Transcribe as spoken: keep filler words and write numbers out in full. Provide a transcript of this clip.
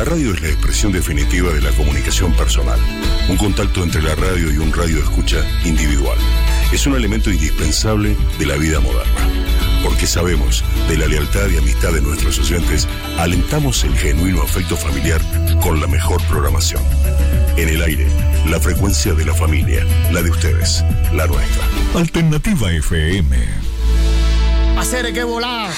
La radio es la expresión definitiva de la comunicación personal, un contacto entre la radio y un radio escucha individual. Es un elemento indispensable de la vida moderna. Porque sabemos de la lealtad y amistad de nuestros oyentes, alentamos el genuino afecto familiar con la mejor programación. En el aire, la frecuencia de la familia, la de ustedes, la nuestra. Alternativa F M. Hacer que volar.